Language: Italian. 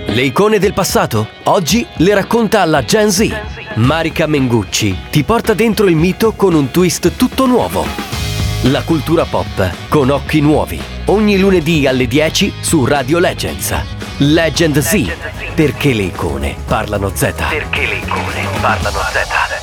Le icone del passato? Oggi le racconta la Gen Z. Marica Mengucci ti porta dentro il mito con un twist tutto nuovo. La cultura pop con occhi nuovi. Ogni lunedì alle 10 su Radio Legends. Legend Z. Perché le icone parlano Z. Perché le icone parlano Z.